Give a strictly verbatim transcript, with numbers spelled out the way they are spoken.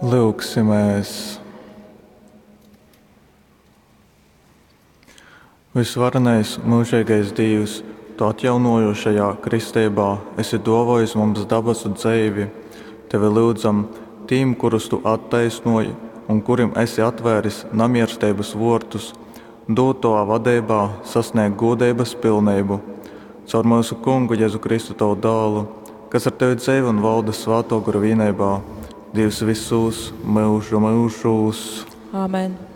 Lūksimies! Visvarenais, mūžīgais Dievs, Tu atjaunojošajā kristībā esi dāvājis mums dabasu dzīvi. Tevi lūdzam, tiem, kurus Tu attaisnoji un kuriem esi atvēris namierstības vortus, dod Tavā vadībā sasniegt godības pilnību. Caur mūsu Kungu Jēzu Kristu Tavu dēlu, kas ar Tevi dzīvo un valda svēto garu vienībā, Dievs visus mūžu mūžus. Āmen.